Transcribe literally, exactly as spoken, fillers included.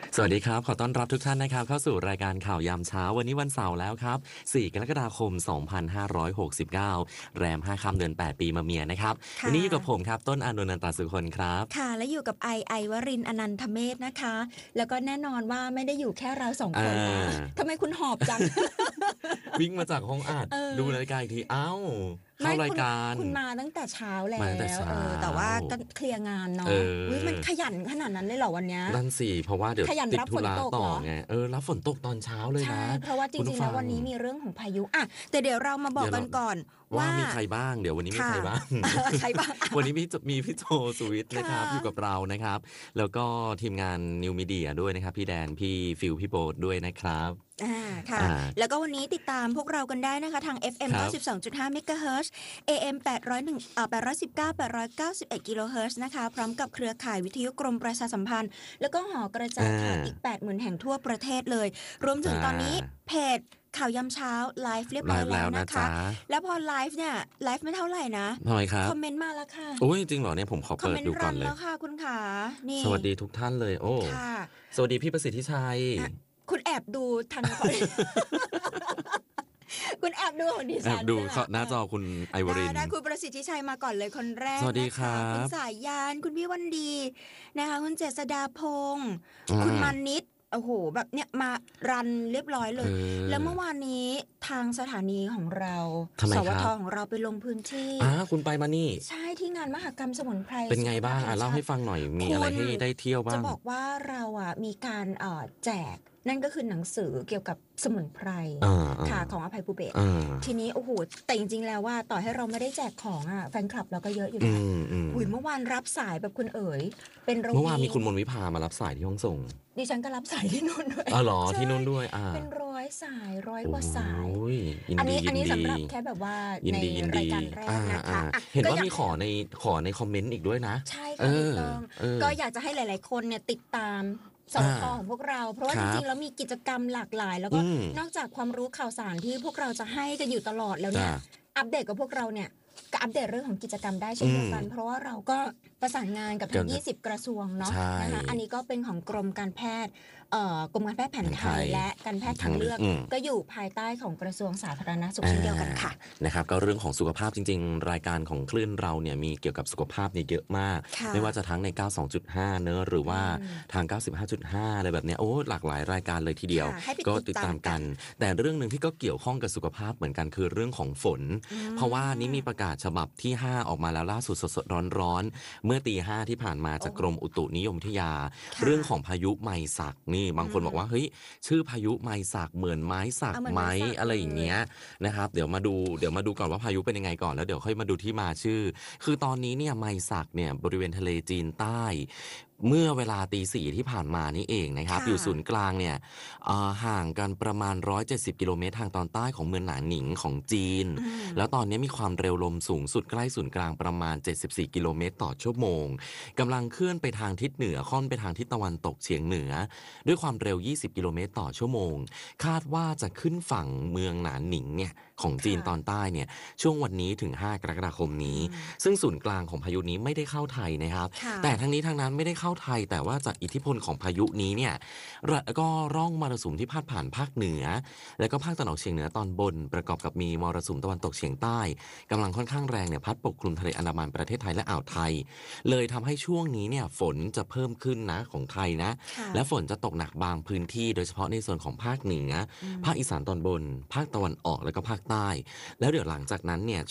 สวัสดีครับขอต้อนรับทุกท่านนะครับเข้าสู่รายการข่าวยามเช้าวันนี้วันเสาร์แล้วครับสี่กรกฎาคมสองพันห้าร้อยหกสิบเก้าแรมห้าค่ำเดือนแปดปีมะเมียนะครับวันนี้อยู่กับผมครับต้นอานนท์ นันตสุคนครับค่ะและอยู่กับไอไอวรินทร์อนันทเมธนะคะแล้วก็แน่นอนว่าไม่ได้อยู่แค่เราสองคนนะทำไมคุณหอบจังวิ่งมาจากห้องอัดดูนาฬิกาอีกทีเอ้าเข้ารายการคุณมาตั้งแต่เช้าแล้วแต่เช้าแต่ว่าก็เคลียร์งานเนาะมันขยันขนาดนั้นเลยเหรอวันนี้นั่นสิเพราะว่าเดี๋ยวติดธุระต่อไงเออรับฝนตกตอนเช้าเลยนะใช่เพราะว่าจริงๆแล้ววันนี้มีเรื่องของพายุอ่ะแต่เดี๋ยวเรามาบอกกันก่อนว่ามีใครบ้างเดี๋ยววันนี้มีใครบ้างใครบ้างวันนี้มีมีพี่โจสุวิทย์นะครับอยู่กับเรานะครับแล้วก็ทีมงานนิวมีเดียด้วยนะครับพี่แดนพี่ฟิลพี่โบ๊ทด้วยนะครับอ่าค่ะแล้วก็วันนี้ติดตามพวกเรากันได้นะคะทาง เอฟ เอ็ม เก้าสิบสองจุดห้า เมกะเฮิรตซ์ เอ เอ็ม แปดร้อยเอ็ดเอ่อแปดร้อยสิบเก้า แปดร้อยเก้าสิบเอ็ดกิโลเฮิรตซ์นะคะพร้อมกับเครือข่ายวิทยุกรมประชาสัมพันธ์แล้วก็หอกระจายข่าวอีก แปดหมื่น แห่งทั่วประเทศเลยรวมถึงตอนนี้เพจข่าวยามเช้าไลฟ์เรียบร้อยแล้วนะคะแล้วพอไลฟ์เนี่ยไลฟ์ไม่เท่าไหร่นะทำไมครับคอมเมนต์มาแล้วค่ะโอ้ยจริงเหรอเนี่ยผมขอเปิดดูก่อนเลยแล้วค่ะคุณขานี่สวัสดีทุกท่านเลยโอ้สวัสดีพี่ประสิทธิชัยคุณแอบดูทันคนคุณแอบดูของดิฉันแอบดูหน้าจอคุณไอวรินทร์ได้คุณประสิทธิชัยมาก่อนเลยคนแรกสวัสดีครับคุณสายยานคุณพี่วันดีนะคะคุณเจษฎาพงศ์คุณมานิดโอ้โหแบบเนี้ยมารันเรียบร้อยเลยแล้วเมื่อวานนี้ทางสถานีของเราสวทของเราไปลงพื้นที่อ่าคุณไปมานี่ใช่ที่งานมหกรรมสมุนไพรเป็นไงบ้างอ่ะเล่าให้ฟังหน่อยมีอะไรให้ได้เที่ยวบ้างจะบอกว่าเราอ่ะมีการเอ่อแจกนั่นก็คือหนังสือเกี่ยวกับสมุนไพรค่ะของอภัยภูเบศรทีนี้โอ้โหแต่จริงๆแล้วว่าต่อให้เราไม่ได้แจกของอ่ะแฟนคลับเราก็เยอะอยู่นะอุ้ยเมื่อวานรับสายแบบคุณเอ๋ยเป็นเมื่อวานมีคุณมนวิภามารับสายที่ห้องส่งดิฉันก็รับสายที่นู่นด้วยอ๋อเหรอที่นู่นด้วยอ่าเป็นร้อยสายร้อยกว่าสายอันนี้อันนี้สำหรับแค่แบบว่าในรายการแรกนะคะเห็นว่ามีขอในขอในคอมเมนต์อีกด้วยนะใช่ค่ะถูกต้องก็อยากจะให้หลายๆคนเนี่ยติดตามสวทของพวกเราเพราะว่าจริงๆแล้วมีกิจกรรมหลากหลายแล้วก็นอกจากความรู้ข่าวสารที่พวกเราจะให้กันอยู่ตลอดแล้วเนี่ยอัปเดตกับพวกเราเนี่ยก็อัปเดตเรื่องของกิจกรรมได้เช่นเดียวกันเพราะว่าเราก็ประสานงานกับทั้งยี่สิบกระทรวงเนาะนะคะอันนี้ก็เป็นของกรมการแพทย์เอ่อกรมการแพทย์แผนไทยและการแพทย์ทางเลือกก็อยู่ภายใต้ของกระทรวงสาธารณสุขเช่นเดียวกันค่ะนะครับก็เรื่องของสุขภาพจริงๆรายการของคลื่นเราเนี่ยมีเกี่ยวกับสุขภาพเนี่ยเยอะมากไม่ว่าจะทั้งใน เก้าสิบสองจุดห้า เนอะหรือว่าทาง เก้าสิบห้าจุดห้า อะไรแบบเนี้ยโอ้หลากหลายรายการเลยทีเดียวก็ติดตามกันแต่เรื่องนึงที่ก็เกี่ยวข้องกับสุขภาพเหมือนกันคือเรื่องของฝนเพราะว่านี้มีประกาศฉบับที่ห้าออกมาแล้วล่าสุดสดๆร้อนๆเมื่อตีห้าที่ผ่านมาจากกรมอุตุนิยมวิทยาเรื่องของพายุไมศักนี่บางคนบอกว่าเฮ้ยชื่อพายุไมศักเหมือนไม้สักไหมอะไรอย่างเงี้ยนะครับเดี๋ยวมาดูเดี๋ยวมาดูก่อนว่าพายุเป็นยังไงก่อนแล้วเดี๋ยวค่อยมาดูที่มาชื่อคือตอนนี้เนี่ยไมศักเนี่ยบริเวณทะเลจีนใต้เมื่อเวลาตีสี่ที่ผ่านมานี่เองนะครับอยู่ศูนย์กลางเนี่ยห่างกันประมาณหนึ่งร้อยเจ็ดสิบกิโลเมตรทางตอนใต้ของเมืองหนานหนิงของจีนแล้วตอนนี้มีความเร็วลมสูงสุดใกล้ศูนย์กลางประมาณเจ็ดสิบสี่กิโลเมตรต่อชั่วโมงกำลังเคลื่อนไปทางทิศเหนือค่อนไปทางทิศตะวันตกเฉียงเหนือด้วยความเร็วยี่สิบกิโลเมตรต่อชั่วโมงคาดว่าจะขึ้นฝั่งเมืองหนานหนิงเนี่ยของจีนตอนใต้เนี่ยช่วงวันนี้ถึงห้ากรกฎาคมนี้ซึ่งศูนย์กลางของพายุนี้ไม่ได้เข้าไทยนะครับแต่ทั้งนี้ทั้งนั้นไม่ได้เข้าไทยแต่ว่าจากอิทธิพลของพายุนี้เนี่ยก็ร่องมรสุมที่พาดผ่านภาคเหนือแล้วก็ภาคตะวันออกเฉียงเหนือตอนบนประกอบกับมีมรสุมตะวันตกเฉียงใต้กำลังค่อนข้างแรงเนี่ยพัดปกคลุมทะเลอันดามันประเทศไทยและอ่าวไทยเลยทำให้ช่วงนี้เนี่ยฝนจะเพิ่มขึ้นนะของไทยนะและฝนจะตกหนักบางพื้นที่โดยเฉพาะในส่วนของภาคเหนือภาคอีสานตอนบนภาคตะวันออกแล้วก็ภาคใต้แล้วเดี๋ยวหลังจากนั้นเนี่ย